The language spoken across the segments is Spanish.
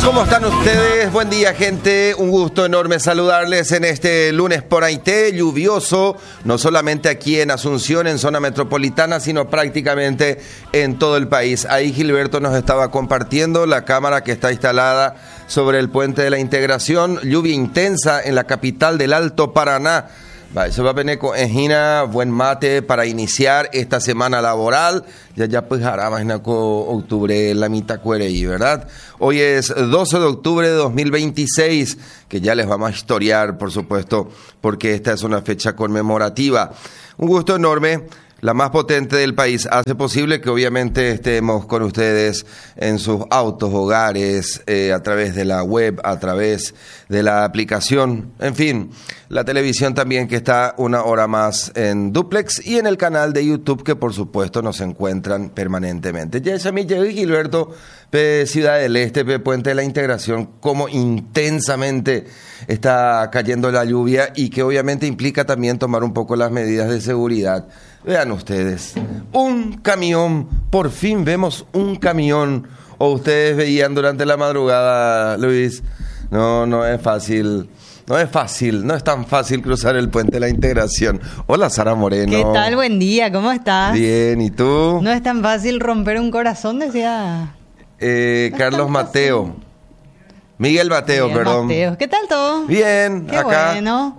¿Cómo están ustedes? Buen día, gente. Un gusto enorme saludarles en este lunes por Haití, lluvioso, no solamente aquí en Asunción, en zona metropolitana, sino prácticamente en todo el país. Ahí Gilberto nos estaba compartiendo la cámara que está instalada sobre el Puente de la Integración. Lluvia intensa en la capital del Alto Paraná. Eso va a venir con Ejina, buen mate para iniciar esta semana laboral. Ya pues hará más octubre, la mitad cuere, ¿verdad? Hoy es 12 de octubre de 2026, que ya les vamos a historiar, por supuesto, porque esta es una fecha conmemorativa. Un gusto enorme. La más potente del país hace posible que obviamente estemos con ustedes en sus autos, hogares, a través de la web, a través de la aplicación, en fin, la televisión también que está una hora más en duplex y en el canal de YouTube que por supuesto nos encuentran permanentemente. Ya es a mí, Gilberto, Ciudad del Este, Puente de la Integración, cómo intensamente está cayendo la lluvia y que obviamente implica también tomar un poco las medidas de seguridad. Vean ustedes, un camión, por fin vemos un camión, o ustedes veían durante la madrugada, Luis, no es fácil. No es tan fácil cruzar el Puente de la Integración. Hola, Sara Moreno. ¿Qué tal? Buen día, ¿cómo estás? Bien, ¿y tú? No es tan fácil romper un corazón, decía... Carlos Mateo. Miguel Mateo, perdón. Mateo. ¿Qué tal todo? Bien, qué acá. Bueno.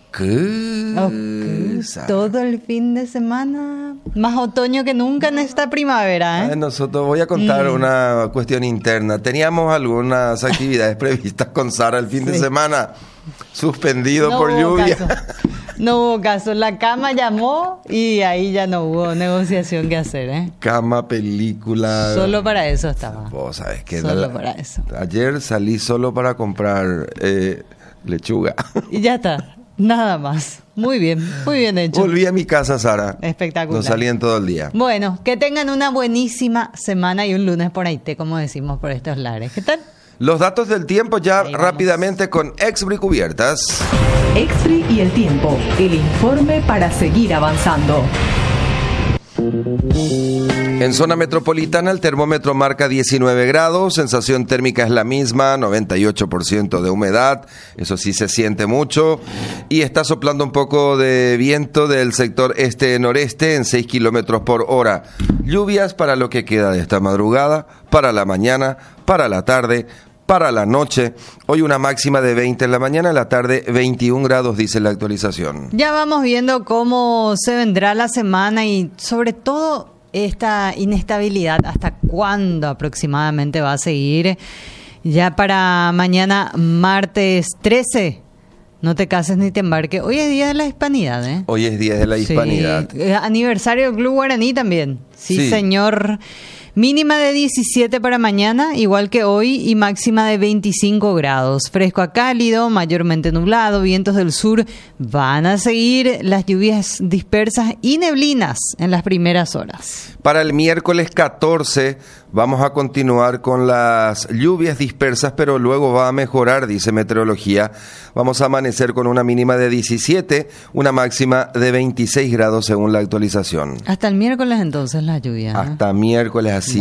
Todo el fin de semana. Más otoño que nunca en esta primavera, ¿eh? Nosotros voy a contar una cuestión interna. Teníamos algunas actividades previstas con Sara el fin de semana, suspendido por lluvia. No hubo caso. La cama llamó y ahí ya no hubo negociación que hacer, ¿eh? Cama, película. Solo para eso estaba. Vos sabés que solo para eso. Ayer salí solo para comprar lechuga. Y ya está. Nada más. Muy bien hecho. Volví a mi casa, Sara. Espectacular. No salí en todo el día. Bueno, que tengan una buenísima semana y un lunes por Haití, como decimos por estos lares. ¿Qué tal? Los datos del tiempo ya rápidamente con Exbri Cubiertas. Exbri y el tiempo, el informe para seguir avanzando. En zona metropolitana el termómetro marca 19 grados, sensación térmica es la misma, 98% de humedad, eso sí se siente mucho, y está soplando un poco de viento del sector este-noreste en 6 kilómetros por hora. Lluvias para lo que queda de esta madrugada, para la mañana, para la tarde, para la noche. Hoy una máxima de 20 en la mañana, en la tarde 21 grados, dice la actualización. Ya vamos viendo cómo se vendrá la semana y sobre todo esta inestabilidad, hasta cuándo aproximadamente va a seguir. Ya para mañana, martes 13, no te cases ni te embarques. Hoy es Día de la Hispanidad, ¿eh? Hoy es Día de la Hispanidad. Sí. Aniversario del Club Guaraní también. Sí, señor. Mínima de 17 para mañana, igual que hoy, y máxima de 25 grados. Fresco a cálido, mayormente nublado, vientos del sur. Van a seguir las lluvias dispersas y neblinas en las primeras horas. Para el miércoles 14 vamos a continuar con las lluvias dispersas, pero luego va a mejorar, dice meteorología. Vamos a amanecer con una mínima de 17, una máxima de 26 grados según la actualización. Hasta el miércoles entonces la lluvia. Hasta miércoles así,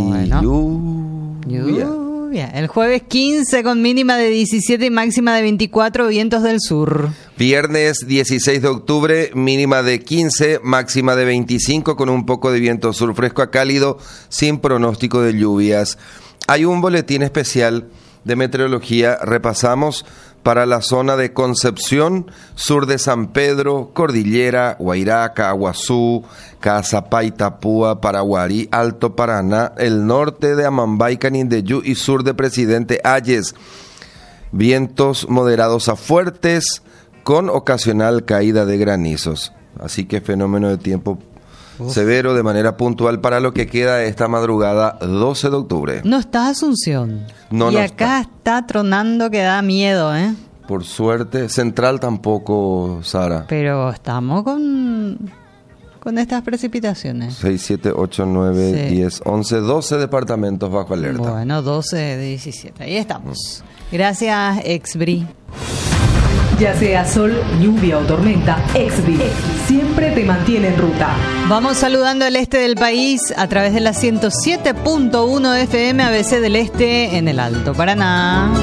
lluvia. El jueves 15 con mínima de 17 y máxima de 24, vientos del sur. Viernes 16 de octubre, mínima de 15, máxima de 25 con un poco de viento sur fresco a cálido, sin pronóstico de lluvias. Hay un boletín especial de meteorología, repasamos para la zona de Concepción, sur de San Pedro, Cordillera, Guairaca, Aguazú, Cazapá, Itapúa, Paraguarí, Alto Paraná, el norte de Amambay, Canindeyú y sur de Presidente Hayes. Vientos moderados a fuertes con ocasional caída de granizos. Así que fenómeno de tiempo severo de manera puntual para lo que queda de esta madrugada 12 de octubre. No está Asunción. No, y acá está tronando que da miedo, ¿eh? Por suerte. Central tampoco, Sara. Pero estamos con estas precipitaciones. 6, 7, 8, 9, 10, 11, 12 departamentos bajo alerta. Bueno, 12 de 17. Ahí estamos. Gracias, Exbri. Ya sea sol, lluvia o tormenta, Exvi siempre te mantiene en ruta. Vamos saludando al este del país a través de la 107.1 FM ABC del Este en el Alto Paraná.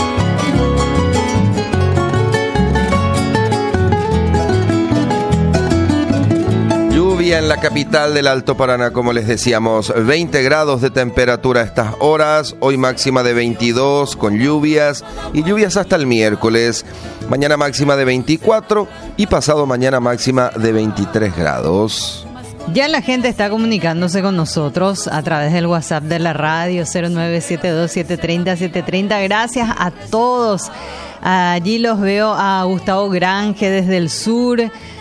Lluvia en la capital del Alto Paraná, como les decíamos, 20 grados de temperatura a estas horas, hoy máxima de 22 con lluvias y lluvias hasta el miércoles, mañana máxima de 24 y pasado mañana máxima de 23 grados. Ya la gente está comunicándose con nosotros a través del WhatsApp de la radio 0972-730-730. Gracias a todos. Allí los veo a Gustavo Grange desde el sur.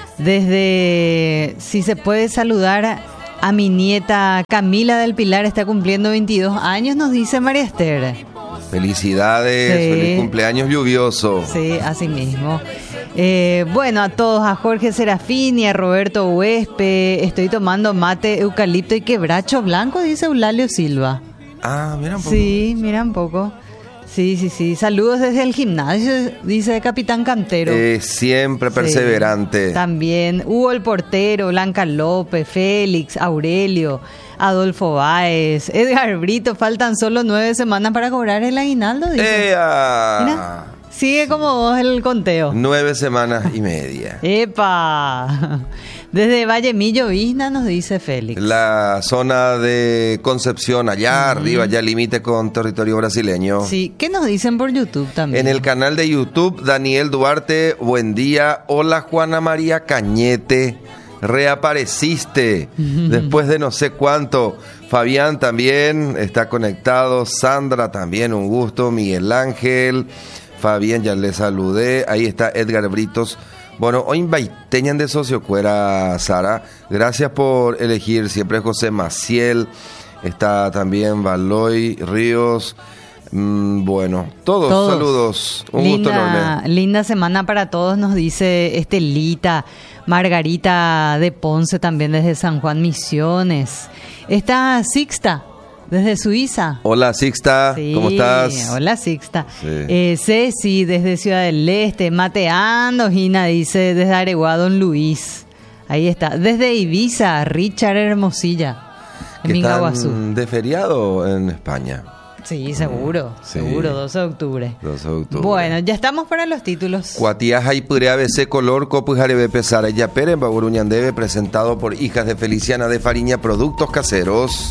Desde, si se puede saludar a mi nieta Camila del Pilar, está cumpliendo 22 años, nos dice María Esther. Felicidades, sí. Feliz cumpleaños lluvioso. Sí, así mismo. Bueno, a todos, a Jorge Serafín y a Roberto Huespe, estoy tomando mate, eucalipto y quebracho blanco, dice Eulalio Silva. Ah, mira un poco. Sí, mira un poco. Sí. Saludos desde el gimnasio, dice Capitán Cantero. Siempre perseverante. Sí. También Hugo el portero, Blanca López, Félix, Aurelio, Adolfo Báez, Edgar Brito. Faltan solo 9 semanas para cobrar el aguinaldo, dice. Mira, sigue como vos el conteo. 9 semanas y media. ¡Epa! Desde Valle Millo, Visna, nos dice Félix. La zona de Concepción, allá arriba, ya límite con territorio brasileño. Sí, ¿qué nos dicen por YouTube también? En el canal de YouTube, Daniel Duarte, buen día. Hola, Juana María Cañete, reapareciste después de no sé cuánto. Fabián también está conectado, Sandra también, un gusto. Miguel Ángel, Fabián, ya le saludé. Ahí está Edgar Britos. Bueno, hoy teñan de Sociocuera, Sara. Gracias por elegir siempre José Maciel. Está también Valoy Ríos. Bueno, todos saludos. Un gusto enorme. Linda semana para todos, nos dice Estelita. Margarita de Ponce también desde San Juan Misiones. Está Sixta desde Suiza. Hola Sixta, sí, ¿cómo estás? Hola Sixta. Sí. Ceci desde Ciudad del Este, mateando, Gina dice desde Areguá, Don Luis. Ahí está. Desde Ibiza, Richard Hermosilla, en Mingaguazú. De feriado en España. Sí, seguro, sí. Seguro, 12 de octubre. 12 de octubre. Bueno, ya estamos para los títulos. Cuatiaja y Pure ABC Color, Copu y Jarebe Pesara y Yapere en Baburuñandebe, presentado por Hijas de Feliciana de Fariña, Productos Caseros.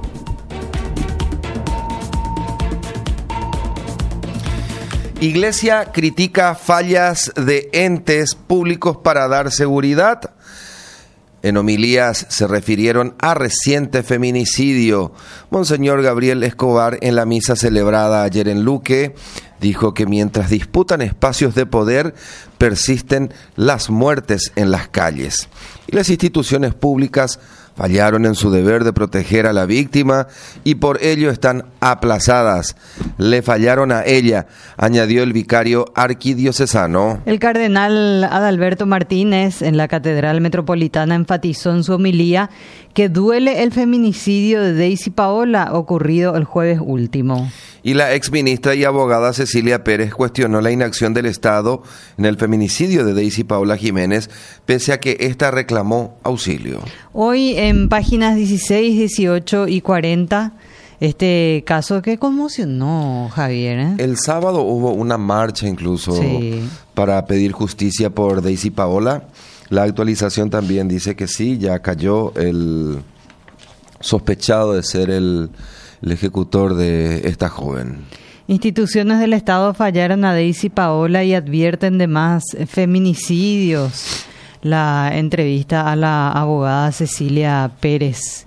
Iglesia critica fallas de entes públicos para dar seguridad. En homilías se refirieron a reciente feminicidio. Monseñor Gabriel Escobar, en la misa celebrada ayer en Luque, dijo que mientras disputan espacios de poder, persisten las muertes en las calles. Y las instituciones públicas fallaron en su deber de proteger a la víctima y por ello están aplazadas. Le fallaron a ella, añadió el vicario arquidiocesano. El cardenal Adalberto Martínez en la Catedral Metropolitana enfatizó en su homilía que duele el feminicidio de Daisy Paola ocurrido el jueves último. Y la exministra y abogada Cecilia Pérez cuestionó la inacción del Estado en el feminicidio de Daisy Paola Jiménez, pese a que ésta reclamó auxilio. Hoy en páginas 16, 18 y 40, este caso que conmocionó, Javier, ¿eh? El sábado hubo una marcha incluso para pedir justicia por Daisy Paola. La actualización también dice que sí, ya cayó el sospechado de ser el ejecutor de esta joven. Instituciones del Estado fallaron a Daisy Paola y advierten de más feminicidios. La entrevista a la abogada Cecilia Pérez.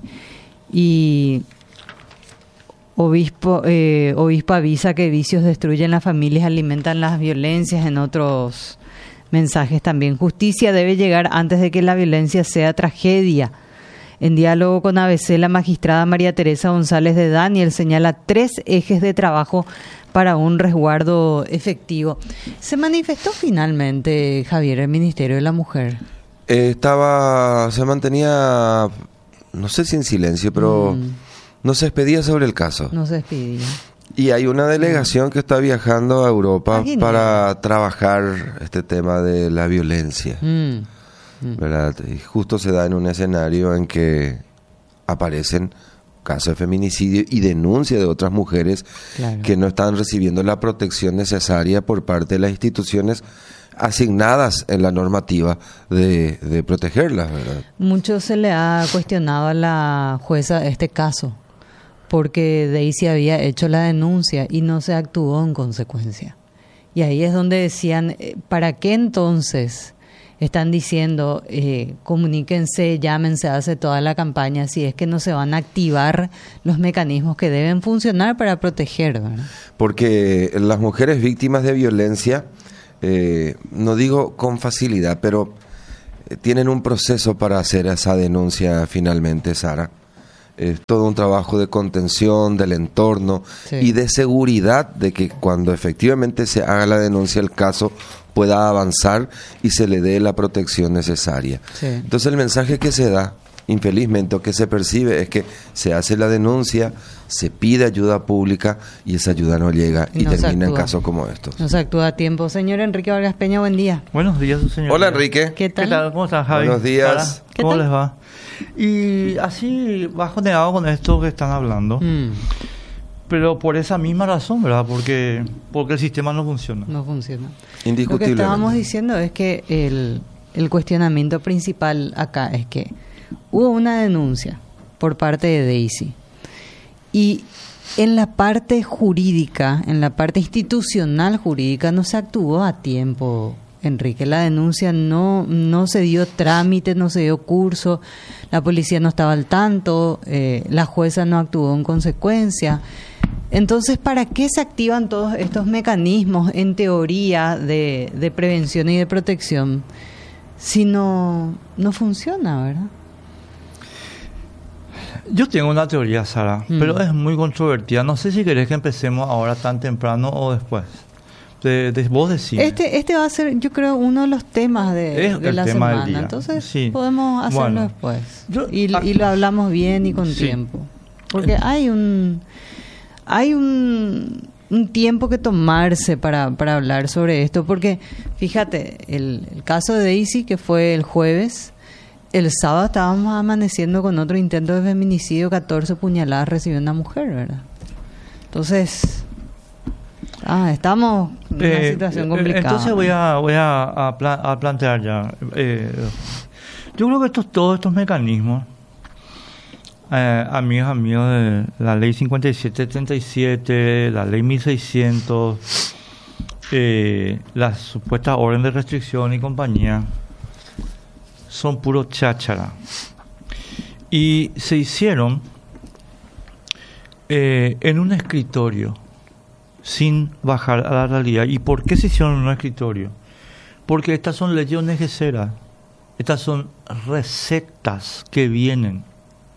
Y obispo avisa que vicios destruyen las familias, alimentan las violencias. En otros mensajes también, justicia debe llegar antes de que la violencia sea tragedia. En diálogo con ABC, la magistrada María Teresa González de Daniel señala 3 ejes de trabajo para un resguardo efectivo. ¿Se manifestó finalmente, Javier, el Ministerio de la Mujer? Se mantenía, no sé si en silencio, pero no se expedía sobre el caso. No se expedía. Y hay una delegación que está viajando a Europa para trabajar este tema de la violencia, ¿verdad? Y justo se da en un escenario en que aparecen casos de feminicidio y denuncia de otras mujeres que no están recibiendo la protección necesaria por parte de las instituciones asignadas en la normativa de protegerlas, ¿verdad? Mucho se le ha cuestionado a la jueza este caso, porque Daisy había hecho la denuncia y no se actuó en consecuencia. Y ahí es donde decían, ¿para qué entonces están diciendo, comuníquense, llámense, hace toda la campaña, si es que no se van a activar los mecanismos que deben funcionar para proteger, ¿verdad? Porque las mujeres víctimas de violencia, no digo con facilidad, pero tienen un proceso para hacer esa denuncia finalmente, Sara. Es todo un trabajo de contención del entorno y de seguridad de que cuando efectivamente se haga la denuncia el caso pueda avanzar y se le dé la protección necesaria. Entonces el mensaje que se da, infelizmente, o que se percibe, es que se hace la denuncia, se pide ayuda pública y esa ayuda no llega y termina en casos como estos. No se actúa a tiempo. Señor Enrique Vargas Peña, buen día. Buenos días, señor. Hola, Enrique. ¿Qué tal? ¿Cómo estás, Javi? Buenos días. ¿Cómo les va? Y así bajoneado con esto que están hablando, pero por esa misma razón, ¿verdad? Porque el sistema no funciona. No funciona. Indiscutiblemente. Lo que estábamos diciendo es que el cuestionamiento principal acá es que hubo una denuncia por parte de Daisy y en la parte jurídica, en la parte institucional jurídica, no se actuó a tiempo, Enrique. La denuncia no se dio trámite, no se dio curso, la policía no estaba al tanto, la jueza no actuó en consecuencia. Entonces, ¿para qué se activan todos estos mecanismos en teoría de prevención y de protección si no funciona, verdad? Yo tengo una teoría, Sara, pero es muy controvertida. No sé si querés que empecemos ahora tan temprano o después. Vos decís. Este va a ser, yo creo, uno de los temas de la tema semana. del día. Entonces podemos hacerlo después. Y lo hablamos bien y con tiempo. Porque hay un tiempo que tomarse para hablar sobre esto. Porque, fíjate, el caso de Daisy, que fue el jueves, el sábado estábamos amaneciendo con otro intento de feminicidio, 14 puñaladas recibió una mujer, ¿verdad? Entonces, estamos en una situación complicada. Entonces voy a plantear ya. Yo creo que todos estos mecanismos, amigos de la ley 5777, la ley 1600, la supuesta orden de restricción y compañía, son puro cháchara. Y se hicieron en un escritorio, sin bajar a la realidad. ¿Y por qué se hicieron en un escritorio? Porque estas son leyes ONGceras, estas son recetas que vienen,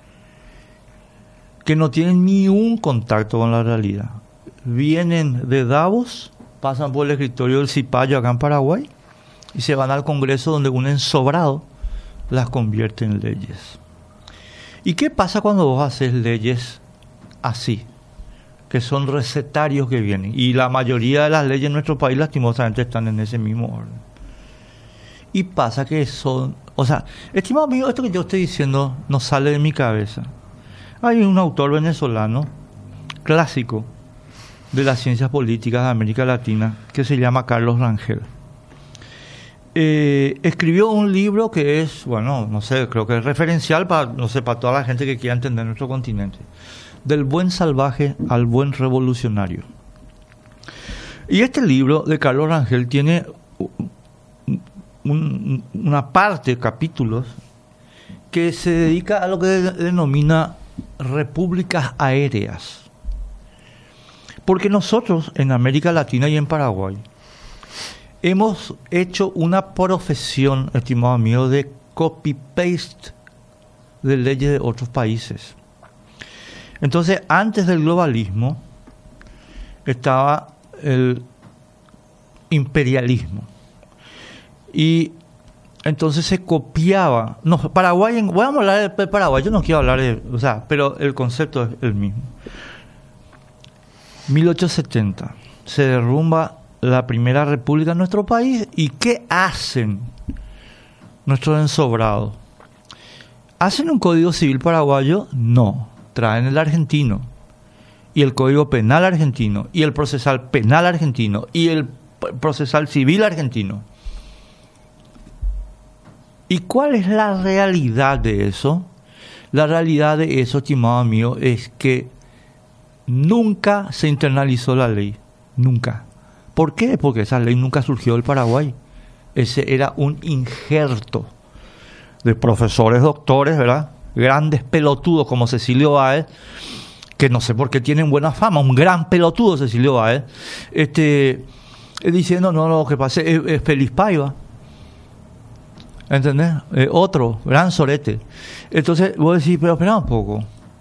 que no tienen ni un contacto con la realidad. Vienen de Davos, pasan por el escritorio del Cipayo acá en Paraguay y se van al Congreso, donde un ensobrado las convierte en leyes. ¿Y qué pasa cuando vos haces leyes así? Que son recetarios que vienen. Y la mayoría de las leyes en nuestro país, lastimosamente, están en ese mismo orden. Y pasa que son... O sea, estimado amigo, esto que yo estoy diciendo no sale de mi cabeza. Hay un autor venezolano, clásico, de las ciencias políticas de América Latina, que se llama Carlos Rangel. Escribió un libro que es, bueno, no sé, creo que es referencial para toda la gente que quiera entender nuestro continente. Del buen salvaje al buen revolucionario. Y este libro de Carlos Rangel tiene una parte, capítulos, que se dedica a lo que denomina repúblicas aéreas. Porque nosotros en América Latina y en Paraguay hemos hecho una profesión, estimado amigo, de copy-paste de leyes de otros países. Entonces, antes del globalismo estaba el imperialismo. Y entonces se copiaba. No, Paraguay, voy a hablar de Paraguay, yo no quiero hablar de... pero el concepto es el mismo. 1870. Se derrumba la primera república en nuestro país. ¿Y qué hacen nuestros ensobrados? ¿Hacen un código civil paraguayo? No. Traen el argentino. Y el código penal argentino. Y el procesal penal argentino. Y el procesal civil argentino. ¿Y cuál es la realidad de eso? La realidad de eso, estimado mío, es que nunca se internalizó la ley. Nunca. ¿Por qué? Porque esa ley nunca surgió del Paraguay. Ese era un injerto de profesores, doctores, ¿verdad? Grandes pelotudos como Cecilio Báez, que no sé por qué tienen buena fama, un gran pelotudo Cecilio Báez, diciendo, no, lo que pasa es Félix Paiva. ¿Entendés? Otro gran sorete. Entonces vos decís, pero espera un poco.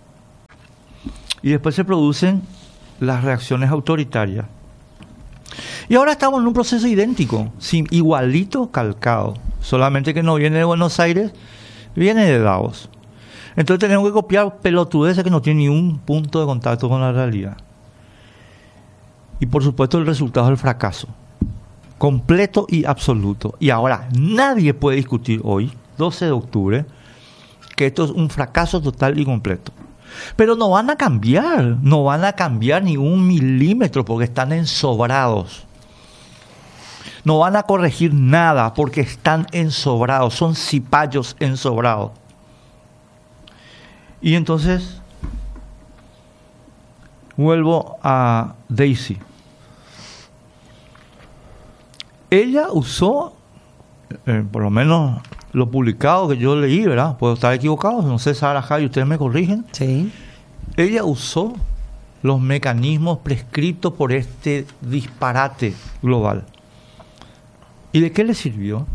Y después se producen las reacciones autoritarias. Y ahora estamos en un proceso idéntico, igualito, calcado. Solamente que no viene de Buenos Aires, viene de Davos. Entonces tenemos que copiar pelotudeces que no tienen ni un punto de contacto con la realidad. Y por supuesto el resultado es el fracaso. Completo y absoluto. Y ahora nadie puede discutir hoy, 12 de octubre, que esto es un fracaso total y completo. Pero no van a cambiar ni un milímetro porque están ensobrados. No van a corregir nada porque están ensobrados, son cipayos ensobrados. Y entonces vuelvo a Daisy. Ella usó, por lo menos lo publicado que yo leí, ¿verdad? Puedo estar equivocado, no sé, Sara Jai, ustedes me corrigen. Sí. Ella usó los mecanismos prescritos por este disparate global. ¿Y de qué le sirvió?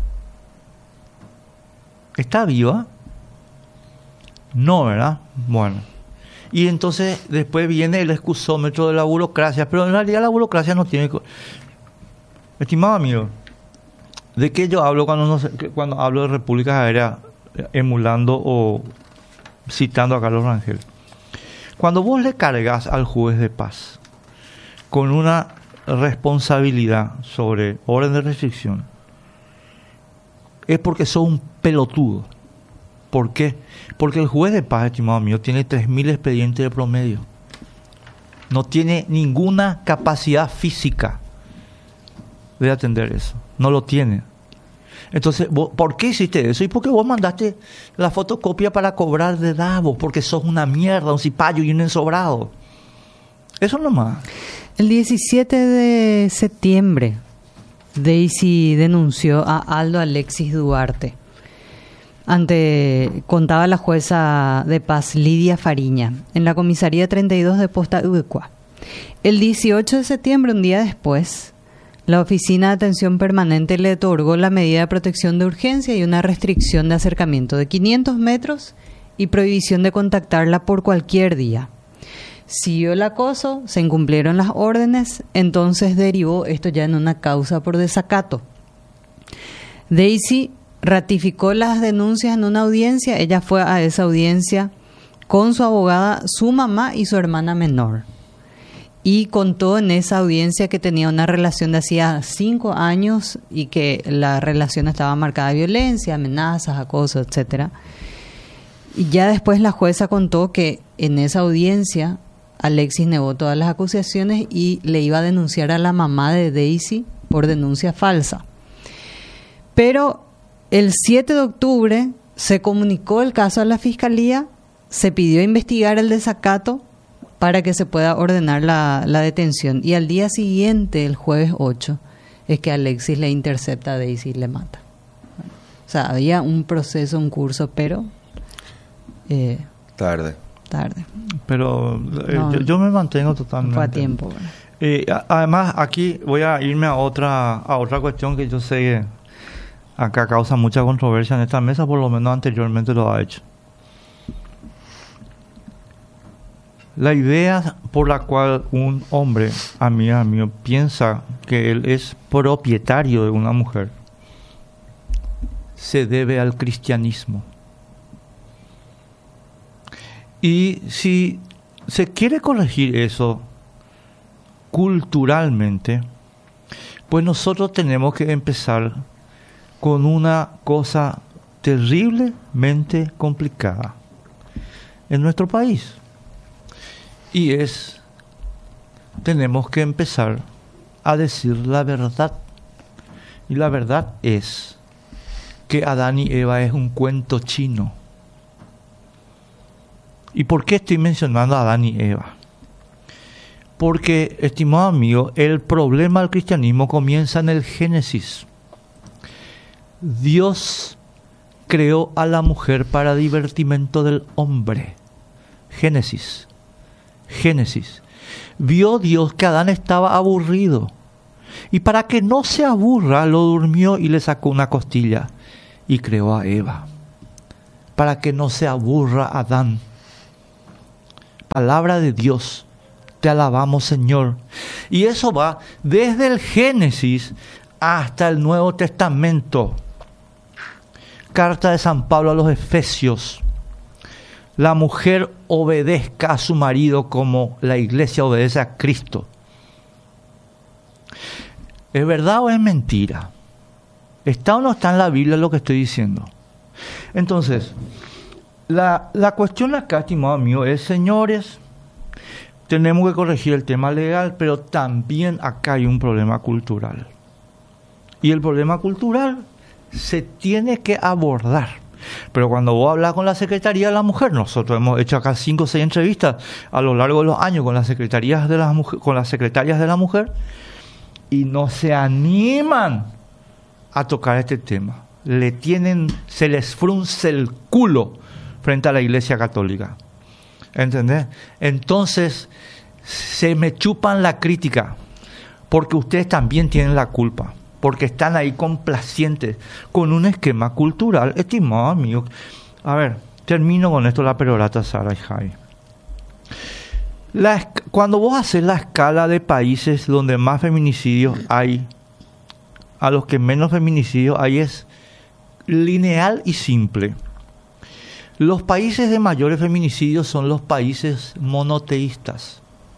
¿Está viva? No, ¿verdad? Bueno. Y entonces después viene el excusómetro de la burocracia, pero en realidad la burocracia no tiene... Estimado amigo, ¿de qué yo hablo cuando hablo de repúblicas aéreas emulando o citando a Carlos Rangel? Cuando vos le cargas al juez de paz con una responsabilidad sobre orden de restricción, es porque sos un pelotudo. ¿Por qué? Porque el juez de paz, estimado mío, tiene 3.000 expedientes de promedio. No tiene ninguna capacidad física de atender eso. No lo tiene. Entonces, ¿por qué hiciste eso? ¿Y por qué vos mandaste la fotocopia para cobrar de Davos? Porque sos una mierda, un cipayo y un ensobrado. Eso nomás. El 17 de septiembre, Daisy denunció a Aldo Alexis Duarte. Contaba la jueza de paz Lidia Fariña, en la comisaría 32 de Posta Uruguay. El 18 de septiembre, un día después, la Oficina de Atención Permanente le otorgó la medida de protección de urgencia y una restricción de acercamiento de 500 metros y prohibición de contactarla por cualquier día. Siguió el acoso, se incumplieron las órdenes, entonces derivó esto ya en una causa por desacato. Daisy ratificó las denuncias en una audiencia. Ella fue a esa audiencia con su abogada, su mamá y su hermana menor. Y contó en esa audiencia que tenía una relación de hacía 5 años y que la relación estaba marcada de violencia, amenazas, acoso, etcétera. Y ya después la jueza contó que en esa audiencia Alexis negó todas las acusaciones y le iba a denunciar a la mamá de Daisy por denuncia falsa. Pero el 7 de octubre se comunicó el caso a la Fiscalía, se pidió investigar el desacato para que se pueda ordenar la detención. Y al día siguiente, el jueves 8, es que Alexis le intercepta a Daisy y le mata. O sea, había un proceso, un curso, pero... Tarde. Pero yo me mantengo totalmente. Fue a tiempo. Además, aquí voy a irme a otra cuestión que yo sé que acá causa mucha controversia en esta mesa, por lo menos anteriormente lo ha hecho. La idea por la cual un hombre, amigo mío, piensa que él es propietario de una mujer se debe al cristianismo. Y si se quiere corregir eso, culturalmente, pues nosotros tenemos que empezar con una cosa terriblemente complicada en nuestro país. Y tenemos que empezar a decir la verdad. Y la verdad es que Adán y Eva es un cuento chino. ¿Y por qué estoy mencionando a Adán y Eva? Porque, estimado amigo, el problema del cristianismo comienza en el Génesis. Dios creó a la mujer para divertimento del hombre. Génesis. Vio Dios que Adán estaba aburrido. Y para que no se aburra, lo durmió y le sacó una costilla. Y creó a Eva. Para que no se aburra Adán. Palabra de Dios. Te alabamos, Señor. Y eso va desde el Génesis hasta el Nuevo Testamento. Carta de San Pablo a los Efesios. La mujer obedezca a su marido como la iglesia obedece a Cristo. ¿Es verdad o es mentira? ¿Está o no está en la Biblia lo que estoy diciendo? Entonces, la cuestión acá, estimado amigo, es, señores, tenemos que corregir el tema legal, pero también acá hay un problema cultural. Y el problema cultural se tiene que abordar. Pero cuando vos hablas con la Secretaría de la Mujer, nosotros hemos hecho acá 5 o 6 entrevistas a lo largo de los años con las secretarias de la mujer, y no se animan a tocar este tema. Se les frunce el culo frente a la Iglesia Católica. ¿Entendés? Entonces, se me chupan la crítica, porque ustedes también tienen la culpa, porque están ahí complacientes con un esquema cultural, estimado amigo. A ver, termino con esto, la perorata, Sara y Javi. Cuando vos haces la escala de países donde más feminicidios hay, a los que menos feminicidios hay, es lineal y simple. Los países de mayores feminicidios son los países monoteístas,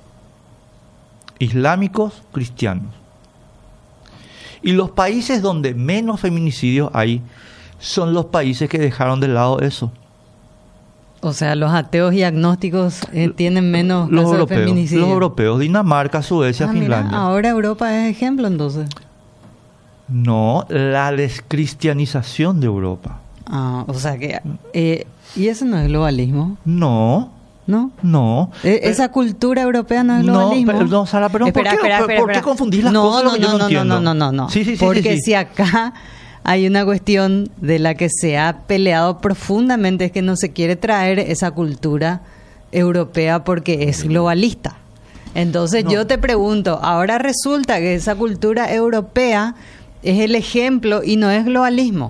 islámicos, cristianos. Y los países donde menos feminicidios hay son los países que dejaron de lado eso. O sea, los ateos y agnósticos tienen menos casos de feminicidio. Los europeos, Dinamarca, Suecia, Finlandia. Mira, ahora Europa es ejemplo entonces. No, la descristianización de Europa. O sea que... ¿y eso no es globalismo? No. ¿No? No. ¿Esa cultura europea no es globalismo? No, Sara, pero ¿por qué confundís las cosas? No. Sí, porque si acá hay una cuestión de la que se ha peleado profundamente, es que no se quiere traer esa cultura europea porque es globalista. Entonces yo te pregunto, ahora resulta que esa cultura europea es el ejemplo y no es globalismo.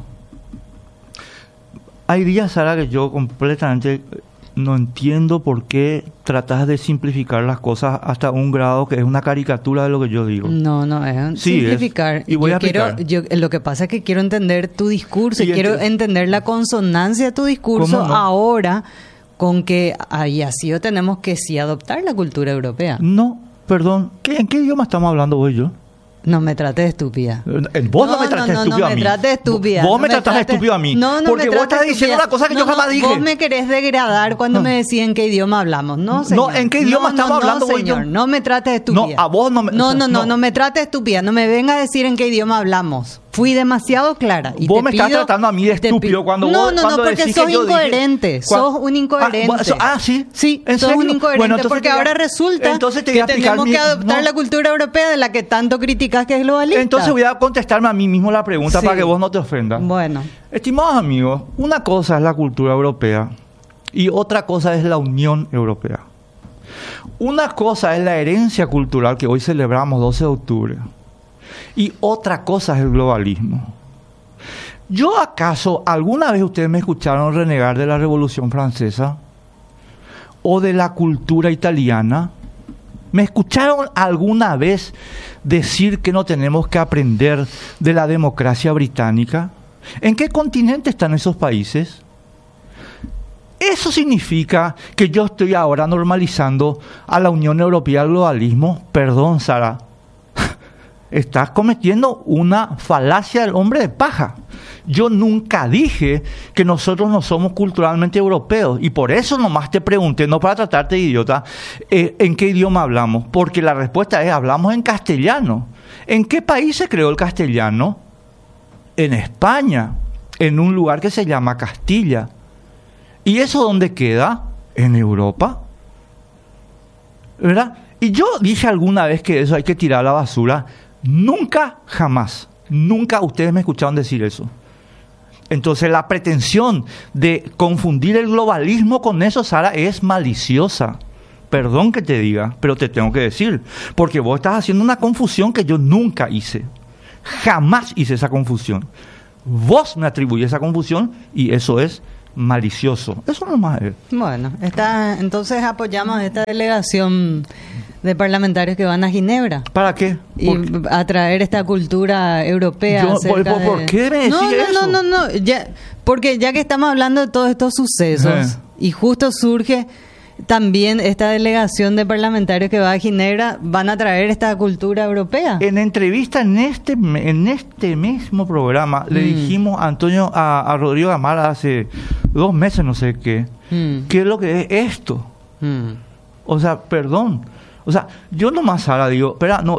Hay días, Sara, que yo completamente no entiendo por qué tratas de simplificar las cosas hasta un grado que es una caricatura de lo que yo digo. No, es simplificar. Y voy a explicar. Lo que pasa es que quiero entender tu discurso y quiero entender la consonancia de tu discurso ahora con que haya sido tenemos que sí adoptar la cultura europea. No, perdón. ¿En qué idioma estamos hablando vos y yo? No me trates de estúpida. Vos no me trates estúpido a mí. No me trates estúpida. Vos me tratás estúpido a mí. Porque vos estás diciendo una cosa que yo jamás dije. Vos me querés degradar cuando me decís en qué idioma hablamos. No, señor. No, ¿en qué idioma estamos hablando vos y yo? No me trates de estúpida. No, a vos no me... No me trates de estúpida. No me vengas a decir en qué idioma hablamos. Fui demasiado clara. Y vos me estás tratando a mí de estúpido cuando vos... No, porque sos incoherente. Sos un incoherente. ¿Sí? Sí, sos un incoherente. Porque ahora resulta que tenemos que adoptar la cultura europea de la que tanto criticas que es globalista. Entonces voy a contestarme a mí mismo la pregunta para que vos no te ofendas. Bueno. Estimados amigos, una cosa es la cultura europea y otra cosa es la Unión Europea. Una cosa es la herencia cultural que hoy celebramos 12 de octubre y otra cosa es el globalismo. ¿Yo acaso alguna vez ustedes me escucharon renegar de la Revolución Francesa o de la cultura italiana? ¿Me escucharon alguna vez decir que no tenemos que aprender de la democracia británica? ¿En qué continente están esos países? ¿eso significa que yo estoy ahora normalizando a la Unión Europea al globalismo? Perdón, Sara. Estás cometiendo una falacia del hombre de paja. Yo nunca dije que nosotros no somos culturalmente europeos. Y por eso nomás te pregunté, no para tratarte de idiota, ¿en qué idioma hablamos? Porque la respuesta es, hablamos en castellano. ¿En qué país se creó el castellano? En España, en un lugar que se llama Castilla. ¿Y eso dónde queda? En Europa. ¿Verdad? Y yo dije alguna vez que eso hay que tirar a la basura. Nunca, jamás, nunca ustedes me escucharon decir eso. Entonces la pretensión de confundir el globalismo con eso, Sara, es maliciosa. Perdón que te diga, pero te tengo que decir. Porque vos estás haciendo una confusión que yo nunca hice. Jamás hice esa confusión. Vos me atribuyes esa confusión y eso es malicioso. Eso nomás es. Bueno, entonces apoyamos esta delegación de parlamentarios que van a Ginebra. ¿Para qué? Y a traer esta cultura europea. ¿Por qué me decís eso? No. Porque ya que estamos hablando de todos estos sucesos, y justo surge también esta delegación de parlamentarios que va a Ginebra, van a traer esta cultura europea. En entrevista en este mismo programa le dijimos a Rodrigo Gamara hace 2 meses, no sé qué es lo que es esto. O sea, perdón. O sea, yo nomás ahora digo, espera, no,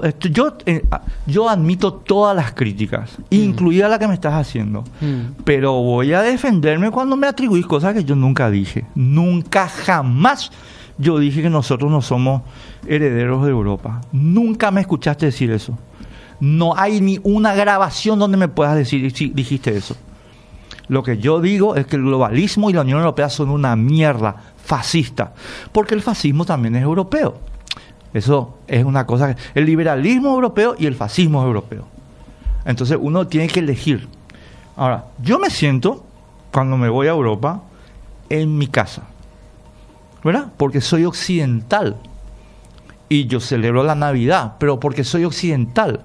yo admito todas las críticas, incluida la que me estás haciendo, pero voy a defenderme cuando me atribuís cosas que yo nunca dije. Nunca, jamás yo dije que nosotros no somos herederos de Europa. Nunca me escuchaste decir eso. No hay ni una grabación donde me puedas decir si dijiste eso. Lo que yo digo es que el globalismo y la Unión Europea son una mierda fascista, porque el fascismo también es europeo. Eso es una cosa, el liberalismo europeo y el fascismo europeo. Entonces uno tiene que elegir. Ahora, yo me siento, cuando me voy a Europa, en mi casa, ¿verdad? Porque soy occidental. Y yo celebro la Navidad, pero porque soy occidental.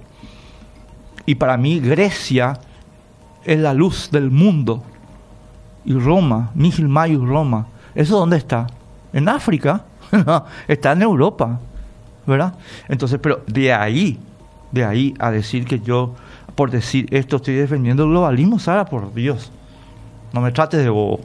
Y para mí Grecia es la luz del mundo. Y Roma, Nihil Maius Roma. ¿Eso dónde está? ¿En África? No, está en Europa. ¿Verdad? Entonces, pero de ahí a decir que yo, por decir esto, estoy defendiendo el globalismo, Sara, por Dios, no me trates de bobo.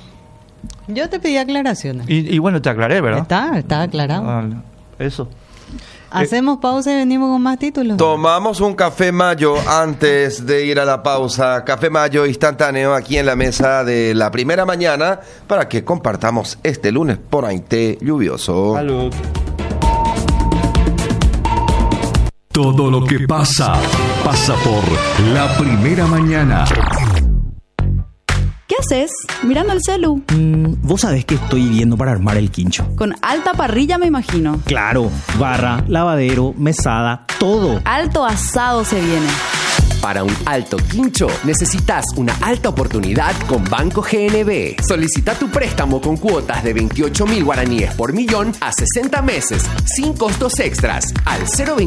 Yo te pedí aclaraciones. Y bueno, te aclaré, ¿verdad? Está aclarado. Eso. Hacemos pausa y venimos con más títulos. Tomamos un café mayo antes de ir a la pausa. Café mayo instantáneo aquí en la mesa de la primera mañana para que compartamos este lunes por Aité lluvioso. Salud. Todo lo que pasa por la primera mañana. ¿Qué haces? Mirando el celu. Vos sabés que estoy viendo para armar el quincho. Con alta parrilla me imagino. Claro, barra, lavadero, mesada, todo. Alto asado se viene. Para un alto quincho, necesitas una alta oportunidad con Banco GNB. Solicita tu préstamo con cuotas de 28.000 guaraníes por millón a 60 meses, sin costos extras, al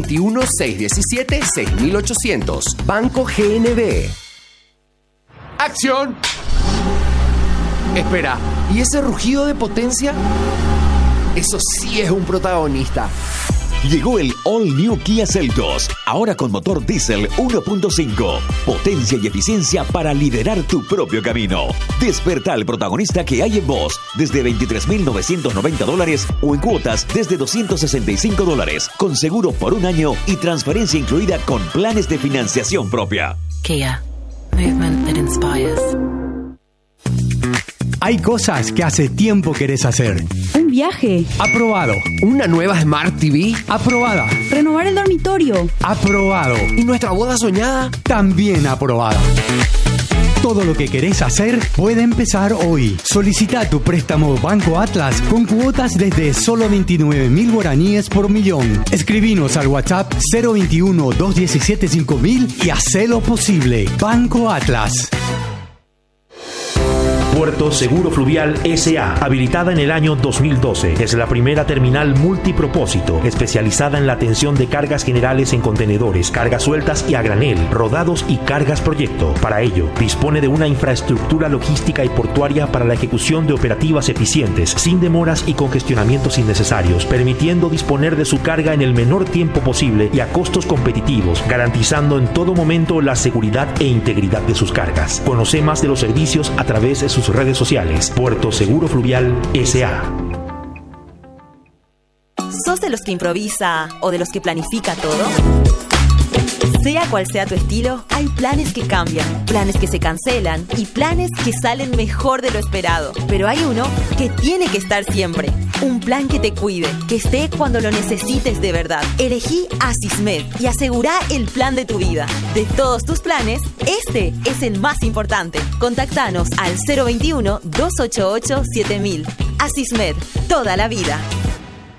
021-617-6800. Banco GNB. ¡Acción! Espera, ¿y ese rugido de potencia? Eso sí es un protagonista. Llegó el All New Kia Seltos, ahora con motor diésel 1.5. Potencia y eficiencia para liderar tu propio camino. Desperta al protagonista que hay en vos, desde $23,990 o en cuotas desde $265, con seguro por 1 año y transferencia incluida con planes de financiación propia. Kia. Movement that inspires. Hay cosas que hace tiempo querés hacer. Un viaje. Aprobado. Una nueva Smart TV. Aprobada. Renovar el dormitorio. Aprobado. ¿Y nuestra boda soñada? También aprobada. Todo lo que querés hacer puede empezar hoy. Solicita tu préstamo Banco Atlas con cuotas desde solo 29.000 guaraníes por millón. Escribinos al WhatsApp 021-217-5000 y hacelo posible. Banco Atlas. Puerto Seguro Fluvial S.A., habilitada en el año 2012. Es la primera terminal multipropósito, especializada en la atención de cargas generales en contenedores, cargas sueltas y a granel, rodados y cargas proyecto. Para ello, dispone de una infraestructura logística y portuaria para la ejecución de operativas eficientes, sin demoras y congestionamientos innecesarios, permitiendo disponer de su carga en el menor tiempo posible y a costos competitivos, garantizando en todo momento la seguridad e integridad de sus cargas. Conoce más de los servicios a través de sus redes sociales. Puerto Seguro Fluvial S.A. ¿Sos de los que improvisa o de los que planifica todo? Sea cual sea tu estilo, hay planes que cambian, planes que se cancelan y planes que salen mejor de lo esperado. Pero hay uno que tiene que estar siempre. Un plan que te cuide, que esté cuando lo necesites de verdad. Elegí Asismed y asegura el plan de tu vida. De todos tus planes, este es el más importante. Contactanos al 021-288-7000. Asismed, toda la vida.